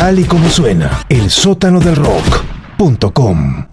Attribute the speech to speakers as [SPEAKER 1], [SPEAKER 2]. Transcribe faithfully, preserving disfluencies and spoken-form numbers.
[SPEAKER 1] Tal y como suena, el sótano del rock punto com.